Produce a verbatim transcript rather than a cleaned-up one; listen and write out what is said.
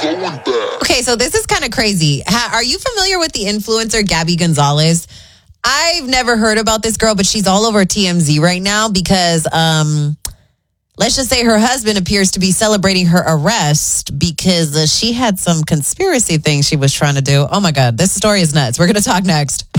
Okay, so this is kind of crazy. Ha- are you familiar with the influencer Gabby Gonzalez? I've never heard about this girl, but she's all over T M Z right now because um, let's just say her husband appears to be celebrating her arrest because uh, she had some conspiracy things she was trying to do. Oh my God, this story is nuts. We're going to talk next.